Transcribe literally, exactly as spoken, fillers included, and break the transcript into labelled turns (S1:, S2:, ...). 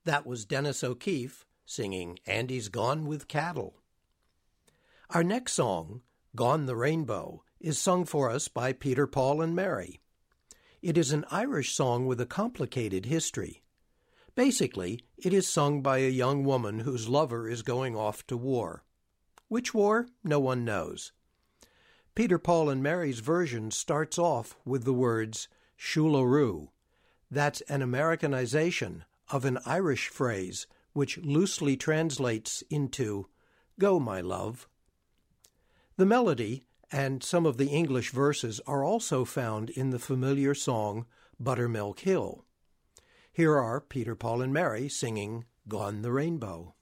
S1: That was Dennis O'Keefe singing Andy's Gone with Cattle. Our next song, Gone the Rainbow, is sung for us by Peter, Paul, and Mary. It is an Irish song with a complicated history. Basically, it is sung by a young woman whose lover is going off to war. Which war? No one knows. Peter, Paul, and Mary's version starts off with the words Shoolaroo. That's an Americanization of an Irish phrase which loosely translates into Go, my love. The melody and some of the English verses are also found in the familiar song Buttermilk Hill. Here are Peter, Paul, and Mary singing Gone the Rainbow.